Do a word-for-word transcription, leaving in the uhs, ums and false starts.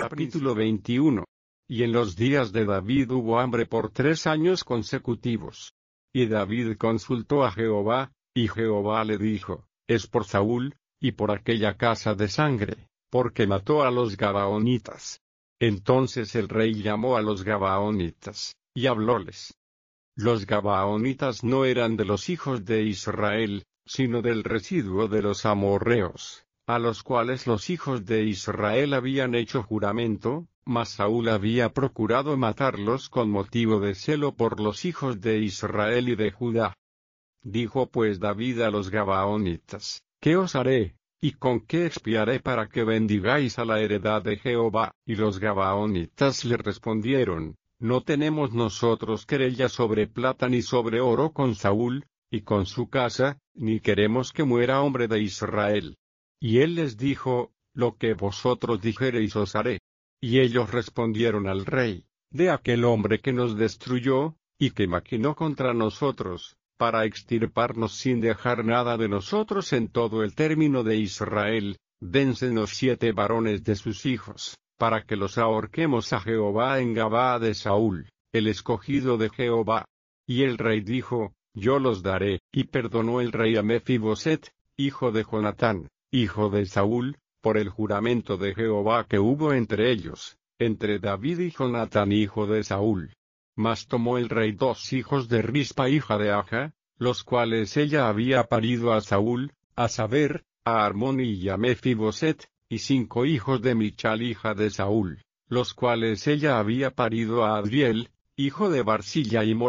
Capítulo veintiuno. Y en los días de David hubo hambre por tres años consecutivos. Y David consultó a Jehová, y Jehová le dijo, es por Saúl, y por aquella casa de sangre, porque mató a los Gabaonitas. Entonces el rey llamó a los Gabaonitas, y hablóles. Los Gabaonitas no eran de los hijos de Israel, sino del residuo de los amorreos, a los cuales los hijos de Israel habían hecho juramento, mas Saúl había procurado matarlos con motivo de celo por los hijos de Israel y de Judá. Dijo pues David a los Gabaonitas, ¿qué os haré, y con qué expiaré para que bendigáis a la heredad de Jehová? Y los Gabaonitas le respondieron, no tenemos nosotros querella sobre plata ni sobre oro con Saúl, y con su casa, ni queremos que muera hombre de Israel. Y él les dijo, lo que vosotros dijereis os haré. Y ellos respondieron al rey, de aquel hombre que nos destruyó, y que maquinó contra nosotros, para extirparnos sin dejar nada de nosotros en todo el término de Israel, dénsenos siete varones de sus hijos, para que los ahorquemos a Jehová en Gabaa de Saúl, el escogido de Jehová. Y el rey dijo, yo los daré, y perdonó el rey a Mefiboset, hijo de Jonatán, hijo de Saúl, por el juramento de Jehová que hubo entre ellos, entre David y Jonatán hijo de Saúl. Mas tomó el rey dos hijos de Rispa hija de Aja, los cuales ella había parido a Saúl, a saber, a Armoni y a Mefiboset, y cinco hijos de Michal hija de Saúl, los cuales ella había parido a Adriel, hijo de Barzilla y